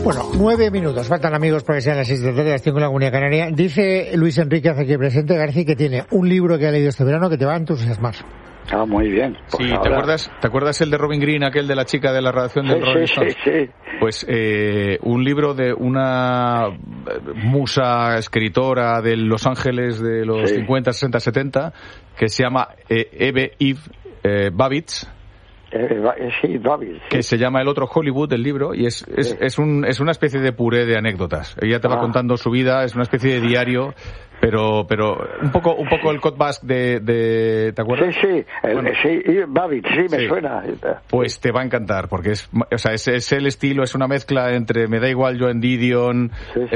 Bueno, 9 minutos. Faltan, amigos, para que sean las 6 de la tarde, las 5 en la Comunidad Canaria. Dice Luis Enrique, hace aquí presente, García, que tiene un libro que ha leído este verano que te va a entusiasmar. Ah, muy bien. Pues sí, ahora... ¿te acuerdas el de Robin Green, aquel de la chica de la redacción del Rolling Stones? Sí. Pues un libro de una musa escritora de Los Ángeles de los 50, 60, 70, que se llama Eve Babbitt. Que se llama El otro Hollywood, el libro, y es una especie de puré de anécdotas. Ella te va contando su vida, es una especie de diario, pero un poco el Cottbus de ¿te acuerdas? Sí, Babbitt, me suena. Pues te va a encantar, porque es el estilo, es una mezcla entre Me da igual, Joan Didion,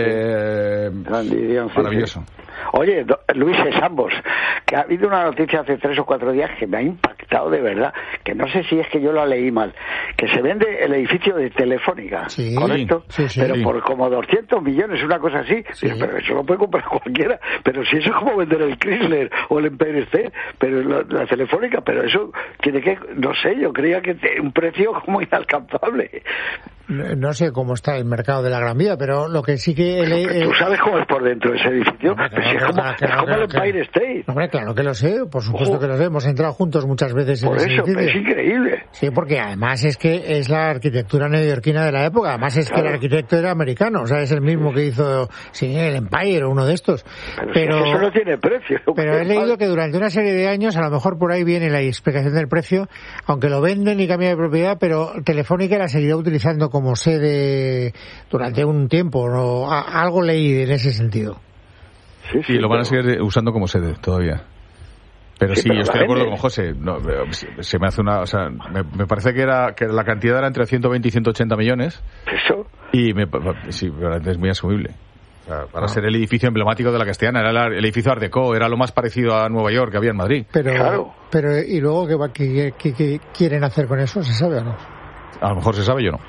maravilloso. Oye, Luis, es ambos, que ha habido una noticia hace 3 o 4 días que me ha impactado de verdad, que no sé si es que yo la leí mal, que se vende el edificio de Telefónica, ¿correcto? Sí, pero por como 200 millones, una cosa así, pero eso lo puede comprar cualquiera, pero si eso es como vender el Chrysler o el Empire State, pero la Telefónica, pero eso tiene que, no sé, yo creía que un precio como inalcanzable. No sé cómo está el mercado de la Gran Vía, pero lo que sí que... ¿Tú sabes cómo es por dentro ese edificio? Es como el Empire State. Hombre, claro que lo sé, por supuesto que lo sé. Hemos entrado juntos muchas veces en ese edificio. Es increíble. Sí, porque además es que es la arquitectura neoyorquina de la época. Además es que el arquitecto era americano, o sea, es el mismo que hizo el Empire o uno de estos. Pero eso no tiene precio. Pero he leído que durante una serie de años, a lo mejor por ahí viene la explicación del precio, aunque lo venden y cambian de propiedad, pero Telefónica la seguirá utilizando como sede durante un tiempo, ¿no? Algo leí en ese sentido. Sí, lo van a seguir usando como sede todavía. Pero sí, yo estoy de acuerdo con José. No, se me hace me parece que la cantidad era entre 120 y 180 millones. ¿Eso? Y es muy asumible. O sea, para ser el edificio emblemático de la Castellana, era el edificio Art Deco, era lo más parecido a Nueva York que había en Madrid. Pero ¿y luego qué quieren hacer con eso? ¿Se sabe o no? A lo mejor se sabe, yo no.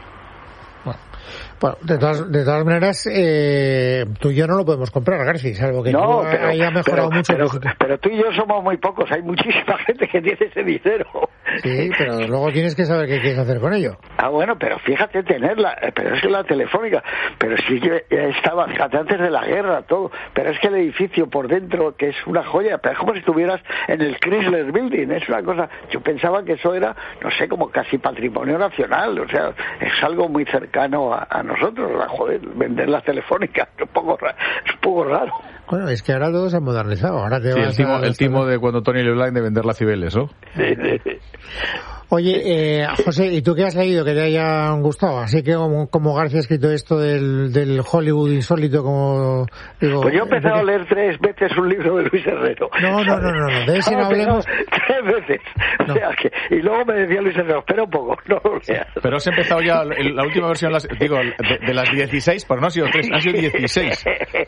Bueno, de todas maneras, tú y yo no lo podemos comprar, García, salvo que haya mejorado mucho. Pero tú y yo somos muy pocos, hay muchísima gente que tiene ese dinero. Sí, pero luego tienes que saber qué quieres hacer con ello. Bueno, pero fíjate tenerla, pero es que la Telefónica, pero sí que estaba, fíjate, antes de la guerra, todo, pero es que el edificio por dentro, que es una joya, pero es como si estuvieras en el Chrysler Building, es una cosa, yo pensaba que eso era, no sé, como casi patrimonio nacional, o sea, es algo muy cercano a nosotros, vender las Telefónicas, es un poco raro. Bueno, es que ahora todo se ha modernizado. Ahora el timo de cuando Tony LeBlanc de vender las Cibeles, ¿no? Sí. Oye, José, ¿y tú qué has leído que te hayan gustado? Así que como García ha escrito esto del Hollywood insólito, como digo... Pues yo he empezado a leer 3 veces un libro de Luis Herrero. No, de ese no hablemos. 3 veces. O sea que, y luego me decía Luis Herrero, espera un poco, no lo leas. Pero has empezado ya la última versión, de las 16, pero no ha sido 3, han sido 16.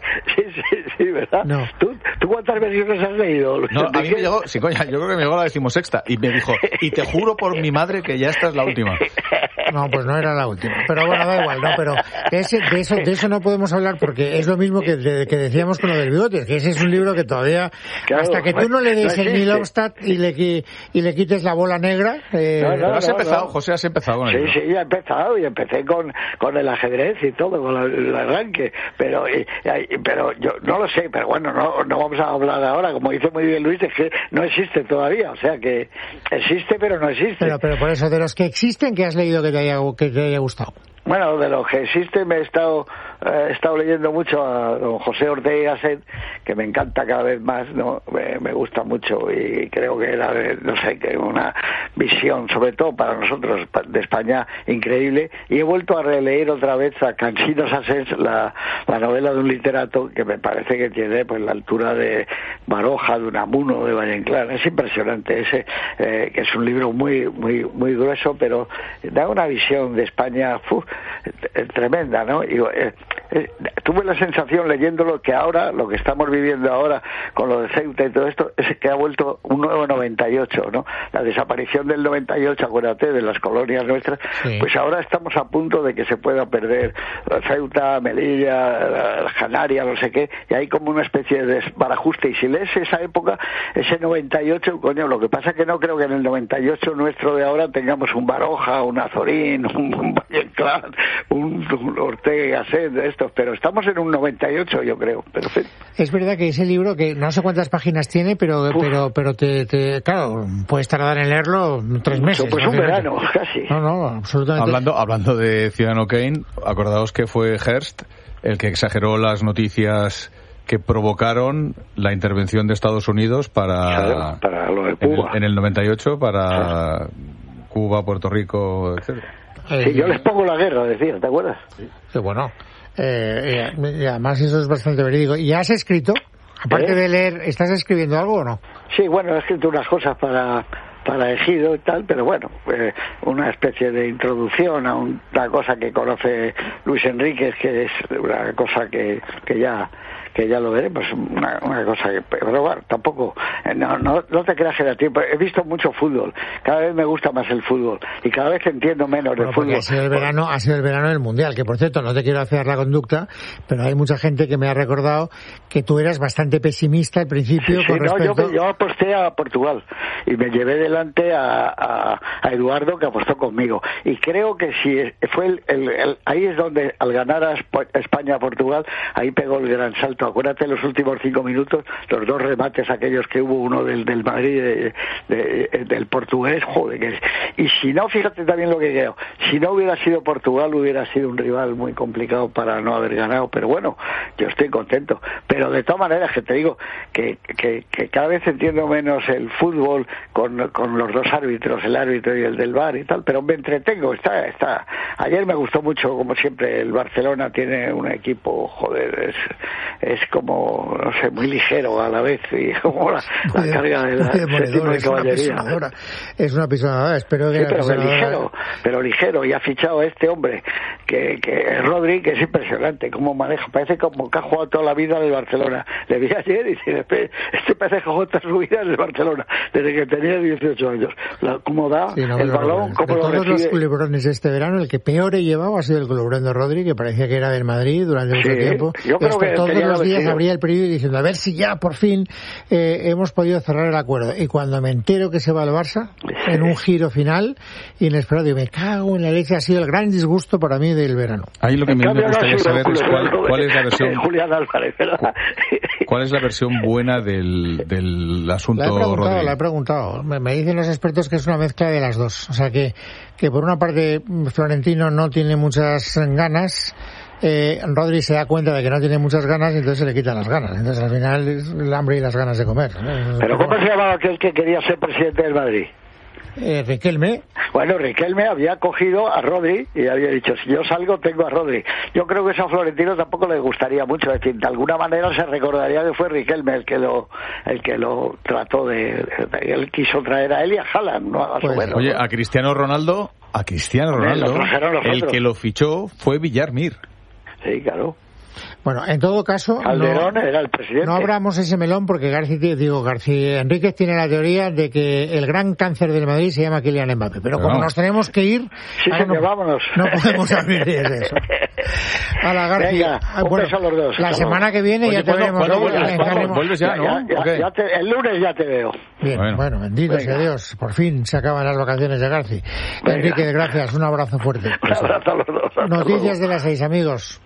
Sí, ¿verdad? No. ¿Tú cuántas versiones has leído, Luis? No, a mí me llegó, yo creo que me llegó la 16ª, y me dijo, y te juro por mi madre que ya esta es la última. No, pues no era la última. Pero bueno, da igual, ¿no? Pero de eso no podemos hablar porque es lo mismo que decíamos con lo del bigote, que ese es un libro que todavía, hasta que tú no le des el Neil Ostad y le quites la bola negra... has empezado, José, has empezado con el Sí, he empezado y empecé con el ajedrez y todo, con el arranque, pero yo no lo sé, pero bueno, no vamos a hablar ahora, como dice muy bien Luis, es que no existe todavía, o sea que existe pero no existe. Pero por eso, de los que existen, ¿qué has leído que te haya gustado? Bueno, de los que existen he estado leyendo mucho a don José Ortega y Gasset, que me encanta cada vez más, ¿no? Me gusta mucho y creo que era, no sé, que una visión, sobre todo para nosotros de España, increíble. Y he vuelto a releer otra vez a Cansinos Asens, la novela de un literato que me parece que tiene pues la altura de Baroja, de Unamuno, de Valle Inclán. Es impresionante ese, que es un libro muy muy muy grueso, pero da una visión de España tremenda, ¿no? Y, tuve la sensación leyéndolo que ahora, lo que estamos viviendo ahora con lo de Ceuta y todo esto, es que ha vuelto un nuevo 98, ¿no? La desaparición del 98, acuérdate, de las colonias nuestras, sí. Pues ahora estamos a punto de que se pueda perder Ceuta, Melilla, las Canarias, no sé qué, y hay como una especie de desbarajuste. Y si lees esa época, ese 98, coño, lo que pasa es que no creo que en el 98 nuestro de ahora tengamos un Baroja, un Azorín, un Valle Inclán, un Ortega y Gasset de estos, pero estamos en un 98, yo creo. Perfecto. Es verdad que ese libro, que no sé cuántas páginas tiene, pero te claro, puedes tardar en leerlo 3 meses. Pues un verano, casi. No, absolutamente. Hablando de Ciudadano Kane, acordaos que fue Hearst el que exageró las noticias que provocaron la intervención de Estados Unidos para lo de Cuba. En el 98, para Cuba, Puerto Rico, etcétera. Sí, yo les pongo la guerra, decía, ¿te acuerdas? Sí, bueno. Y además eso es bastante verídico. ¿Y has escrito? Aparte de leer, ¿estás escribiendo algo o no? Sí, bueno, he escrito unas cosas para Ejido y tal, pero bueno, una especie de introducción a una cosa que conoce Luis Enríquez, que es una cosa que ya lo veremos, una cosa que, pero bueno, tampoco, no te creas que da tiempo. He visto mucho fútbol, cada vez me gusta más el fútbol y cada vez entiendo menos del fútbol. Ha sido el verano del Mundial, que por cierto, no te quiero hacer la conducta, pero hay mucha gente que me ha recordado que tú eras bastante pesimista al principio con respecto... Yo aposté a Portugal y me llevé delante a Eduardo, que apostó conmigo, y creo que si fue ahí es donde al ganar a España a Portugal, ahí pegó el gran salto. Acuérdate los últimos 5 minutos, los 2 remates aquellos que hubo, uno del Madrid, del portugués, joder. Y si no, fíjate también lo que creo, si no hubiera sido Portugal, hubiera sido un rival muy complicado para no haber ganado, pero bueno, yo estoy contento. Pero de todas maneras, que te digo que cada vez entiendo menos el fútbol con los 2 árbitros, el árbitro y el del VAR y tal, pero me entretengo, está. Ayer me gustó mucho, como siempre, el Barcelona tiene un equipo, joder, es como, no sé, muy ligero a la vez, y como la carga de la caballería. Es una pisonadora, espero que... Sí, pero ligero, y ha fichado a este hombre, que Rodri, que es impresionante, cómo maneja, parece como que ha jugado toda la vida en el Barcelona. Le vi ayer y dice, este parece que ha jugado toda su vida en el Barcelona, desde que tenía 18 años. Cómo da el balón, cómo lo recibe. Todos los culebrones de este verano, el que peor he llevado ha sido el culebrón de Rodri, que parecía que era del Madrid durante mucho tiempo. Yo creo que todos los días abría el periódico diciendo, a ver si ya por fin hemos podido cerrar el acuerdo. Y cuando me entero que se va al Barça, en un giro final inesperado, y me cago en la leche, ha sido el gran disgusto para mí del verano. Ahí lo que me gustaría saber es cuál es la versión... Julián Álvarez, ¿verdad? ¿Cuál es la versión buena del asunto Rodri? La he preguntado. Me dicen los expertos que es una mezcla de las dos. O sea, que por una parte Florentino no tiene muchas ganas, Rodri se da cuenta de que no tiene muchas ganas y entonces se le quitan las ganas. Entonces al final es el hambre y las ganas de comer. ¿Pero cómo se llamaba aquel que quería ser presidente del Madrid? Riquelme. Bueno, Riquelme había cogido a Rodri y había dicho, si yo salgo tengo a Rodri. Yo creo que eso a Florentino tampoco le gustaría mucho, es decir, de alguna manera se recordaría que fue Riquelme el que lo trató él quiso traer a él y a Haaland, no a su Oye, a Cristiano Ronaldo, el que lo fichó fue Villar-Mir. Sí, claro. Bueno, en todo caso, Calderón era el presidente. No abramos ese melón porque García Enríquez tiene la teoría de que el gran cáncer del Madrid se llama Kylian Mbappé. Pero como nos tenemos que ir, vámonos. No podemos abrir de eso. Hola, García. Venga, un beso a los dos. La semana que viene ya te veremos. Vuelves ya, ¿no? El lunes ya te veo. Bien, bueno, bendito sea Dios. Por fin se acaban las vacaciones de García. Enrique, gracias. Un abrazo fuerte. Un abrazo a los dos. Noticias de las 6, amigos.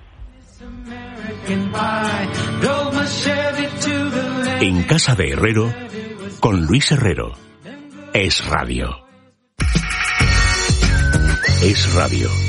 En casa de Herrero, con Luis Herrero. Es Radio. Es Radio.